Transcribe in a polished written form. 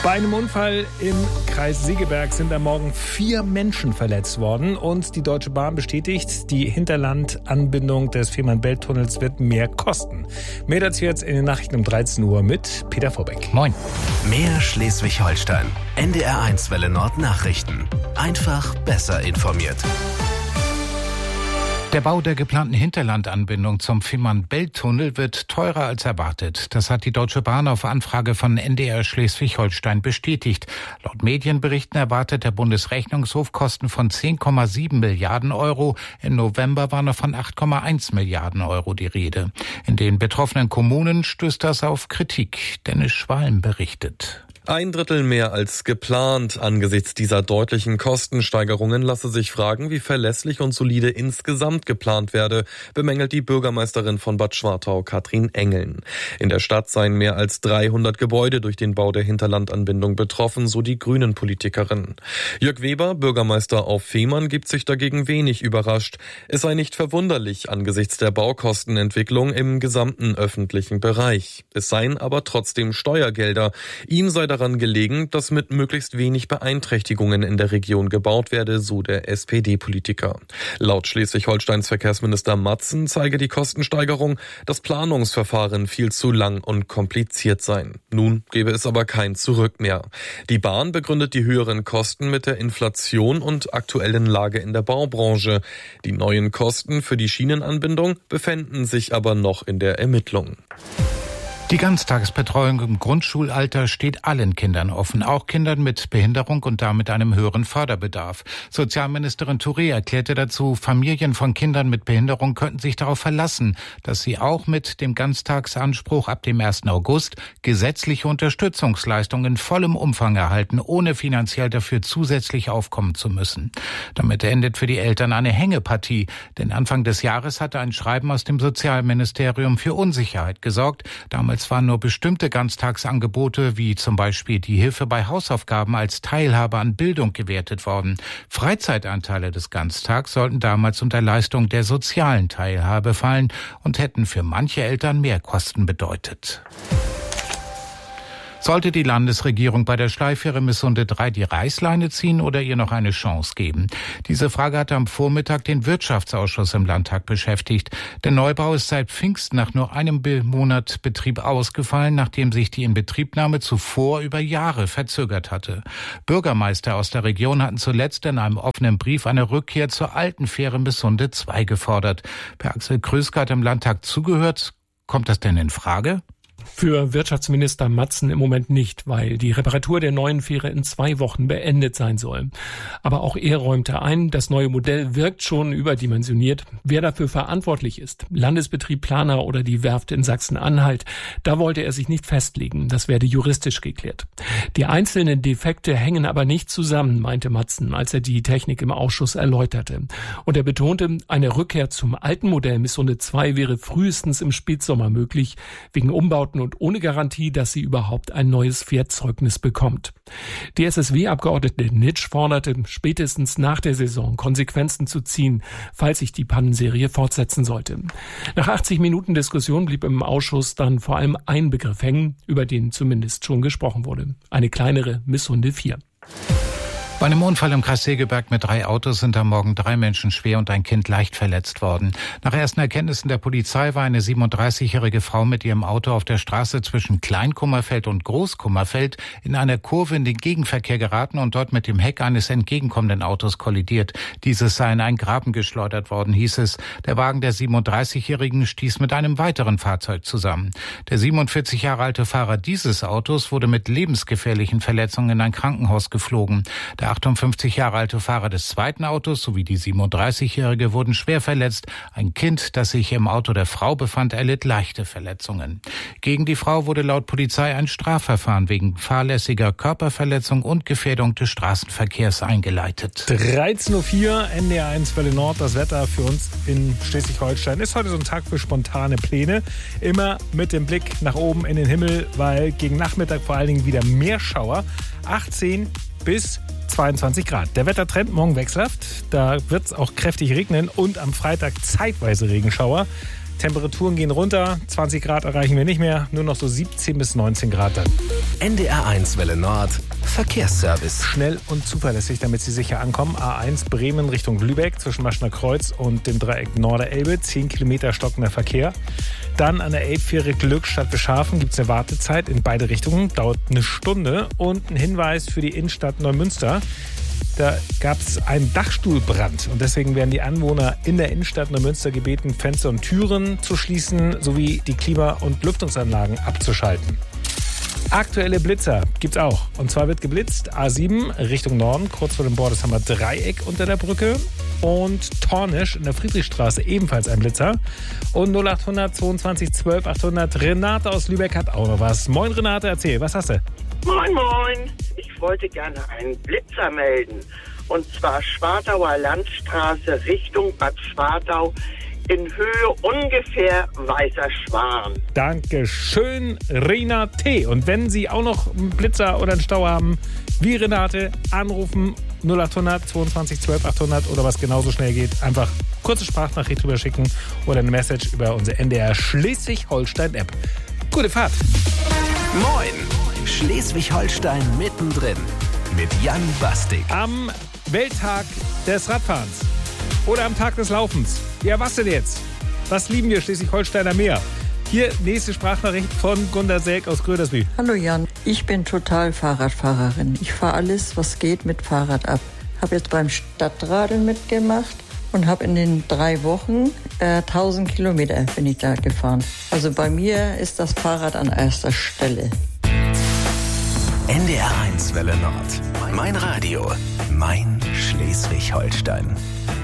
Bei einem Unfall im Kreis Segeberg sind am Morgen 4 Menschen verletzt worden. Und die Deutsche Bahn bestätigt, die Hinterlandanbindung des Fehmarn-Belt-Tunnels wird mehr kosten. Mehr dazu jetzt in den Nachrichten um 13 Uhr mit Peter Vorbeck. Moin. Mehr Schleswig-Holstein. NDR1 Welle Nord Nachrichten. Einfach besser informiert. Der Bau der geplanten Hinterlandanbindung zum Fehmarn-Belt-Tunnel wird teurer als erwartet. Das hat die Deutsche Bahn auf Anfrage von NDR Schleswig-Holstein bestätigt. Laut Medienberichten erwartet der Bundesrechnungshof Kosten von 10,7 Milliarden Euro. Im November war noch von 8,1 Milliarden Euro die Rede. In den betroffenen Kommunen stößt das auf Kritik. Dennis Schwalm berichtet. 1/3 mehr als geplant. Angesichts dieser deutlichen Kostensteigerungen lasse sich fragen, wie verlässlich und solide insgesamt geplant werde, bemängelt die Bürgermeisterin von Bad Schwartau, Katrin Engeln. In der Stadt seien mehr als 300 Gebäude durch den Bau der Hinterlandanbindung betroffen, so die Grünen-Politikerin. Jörg Weber, Bürgermeister auf Fehmarn, gibt sich dagegen wenig überrascht. Es sei nicht verwunderlich angesichts der Baukostenentwicklung im gesamten öffentlichen Bereich. Es seien aber trotzdem Steuergelder. Ihm sei daran gelegen, dass mit möglichst wenig Beeinträchtigungen in der Region gebaut werde, so der SPD-Politiker. Laut Schleswig-Holsteins Verkehrsminister Matzen zeige die Kostensteigerung, das Planungsverfahren viel zu lang und kompliziert sein. Nun gebe es aber kein Zurück mehr. Die Bahn begründet die höheren Kosten mit der Inflation und aktuellen Lage in der Baubranche. Die neuen Kosten für die Schienenanbindung befänden sich aber noch in der Ermittlung. Die Ganztagesbetreuung im Grundschulalter steht allen Kindern offen, auch Kindern mit Behinderung und damit einem höheren Förderbedarf. Sozialministerin Touré erklärte dazu, Familien von Kindern mit Behinderung könnten sich darauf verlassen, dass sie auch mit dem Ganztagsanspruch ab dem 1. August gesetzliche Unterstützungsleistungen in vollem Umfang erhalten, ohne finanziell dafür zusätzlich aufkommen zu müssen. Damit endet für die Eltern eine Hängepartie, denn Anfang des Jahres hatte ein Schreiben aus dem Sozialministerium für Unsicherheit gesorgt. Damals waren nur bestimmte Ganztagsangebote, wie zum Beispiel die Hilfe bei Hausaufgaben, als Teilhabe an Bildung gewertet worden. Freizeitanteile des Ganztags sollten damals unter Leistung der sozialen Teilhabe fallen und hätten für manche Eltern Mehrkosten bedeutet. Sollte die Landesregierung bei der Schleifähre Missunde 3 die Reißleine ziehen oder ihr noch eine Chance geben? Diese Frage hatte am Vormittag den Wirtschaftsausschuss im Landtag beschäftigt. Der Neubau ist seit Pfingsten nach nur einem Monat Betrieb ausgefallen, nachdem sich die Inbetriebnahme zuvor über Jahre verzögert hatte. Bürgermeister aus der Region hatten zuletzt in einem offenen Brief eine Rückkehr zur alten Fähre Missunde 2 gefordert. Per Axel Kröske hat im Landtag zugehört. Kommt das denn in Frage? Für Wirtschaftsminister Matzen im Moment nicht, weil die Reparatur der neuen Fähre in 2 Wochen beendet sein soll. Aber auch er räumte ein, das neue Modell wirkt schon überdimensioniert. Wer dafür verantwortlich ist, Landesbetrieb, Planer oder die Werft in Sachsen-Anhalt, da wollte er sich nicht festlegen. Das werde juristisch geklärt. Die einzelnen Defekte hängen aber nicht zusammen, meinte Matzen, als er die Technik im Ausschuss erläuterte. Und er betonte, eine Rückkehr zum alten Modell Missunde 2 wäre frühestens im Spätsommer möglich, wegen Umbauten und ohne Garantie, dass sie überhaupt ein neues Fährzeugnis bekommt. Die SSW-Abgeordnete Nitsch forderte, spätestens nach der Saison Konsequenzen zu ziehen, falls sich die Pannenserie fortsetzen sollte. Nach 80 Minuten Diskussion blieb im Ausschuss dann vor allem ein Begriff hängen, über den zumindest schon gesprochen wurde. Eine kleinere Missunde 4. Bei einem Unfall im Kreis Segeberg mit 3 Autos sind am Morgen 3 Menschen schwer und ein Kind leicht verletzt worden. Nach ersten Erkenntnissen der Polizei war eine 37-jährige Frau mit ihrem Auto auf der Straße zwischen Kleinkummerfeld und Großkummerfeld in einer Kurve in den Gegenverkehr geraten und dort mit dem Heck eines entgegenkommenden Autos kollidiert. Dieses sei in einen Graben geschleudert worden, hieß es. Der Wagen der 37-jährigen stieß mit einem weiteren Fahrzeug zusammen. Der 47 Jahre alte Fahrer dieses Autos wurde mit lebensgefährlichen Verletzungen in ein Krankenhaus geflogen. Der 58 Jahre alte Fahrer des zweiten Autos sowie die 37-jährige wurden schwer verletzt. Ein Kind, das sich im Auto der Frau befand, erlitt leichte Verletzungen. Gegen die Frau wurde laut Polizei ein Strafverfahren wegen fahrlässiger Körperverletzung und Gefährdung des Straßenverkehrs eingeleitet. 13.04 Uhr, NDR1 Welle Nord. Das Wetter für uns in Schleswig-Holstein ist heute so ein Tag für spontane Pläne. Immer mit dem Blick nach oben in den Himmel, weil gegen Nachmittag vor allen Dingen wieder mehr Schauer. 18 bis 22 Grad. Der Wettertrend morgen wechselhaft. Da wird es auch kräftig regnen und am Freitag zeitweise Regenschauer. Temperaturen gehen runter. 20 Grad erreichen wir nicht mehr. Nur noch so 17 bis 19 Grad dann. NDR1 Welle Nord. Verkehrsservice. Schnell und zuverlässig, damit Sie sicher ankommen. A1 Bremen Richtung Lübeck zwischen Maschner Kreuz und dem Dreieck Norderelbe. 10 Kilometer stockender Verkehr. Dann an der Elbfähre Glückstadt Beschafen gibt es eine Wartezeit in beide Richtungen. Dauert eine Stunde. Und ein Hinweis für die Innenstadt Neumünster. Da gab es einen Dachstuhlbrand und deswegen werden die Anwohner in der Innenstadt Neumünster gebeten, Fenster und Türen zu schließen sowie die Klima- und Lüftungsanlagen abzuschalten. Aktuelle Blitzer gibt's auch. Und zwar wird geblitzt A7 Richtung Norden, kurz vor dem Bordesheimer Dreieck unter der Brücke. Und Tornisch in der Friedrichstraße ebenfalls ein Blitzer. Und 0800 22 12 800. Renate aus Lübeck hat auch noch was. Moin Renate, erzähl, was hast du? Moin, moin. Ich wollte gerne einen Blitzer melden. Und zwar Schwartauer Landstraße Richtung Bad Schwartau in Höhe ungefähr Weißer Schwan. Dankeschön, Renate. Und wenn Sie auch noch einen Blitzer oder einen Stau haben, wie Renate, anrufen 0800 22 12 800 oder was genauso schnell geht, einfach kurze Sprachnachricht drüber schicken oder eine Message über unsere NDR Schleswig-Holstein-App. Gute Fahrt. Moin. Schleswig-Holstein mittendrin mit Jan Bastik. Am Welttag des Radfahrens oder am Tag des Laufens. Ja, was denn jetzt? Was lieben wir Schleswig-Holsteiner mehr? Hier nächste Sprachnachricht von Gunda Selk aus Grödersby. Hallo Jan, ich bin total Fahrradfahrerin. Ich fahre alles, was geht, mit Fahrrad ab. Habe jetzt beim Stadtradeln mitgemacht und habe in den 3 Wochen 1000 Kilometer bin ich da gefahren. Also bei mir ist das Fahrrad an erster Stelle. NDR1 Welle Nord. Mein Radio. Mein Schleswig-Holstein.